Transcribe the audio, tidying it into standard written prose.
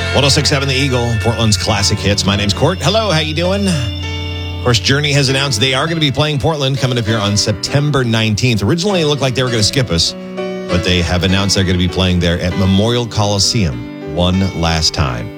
106.7 The Eagle, Portland's classic hits. My name's Court. Hello, how you doing? Of course, Journey has announced they are going to be playing Portland coming up here on September 19th. Originally, it looked like they were going to skip us, but they have announced they're going to be playing there at Memorial Coliseum one last time.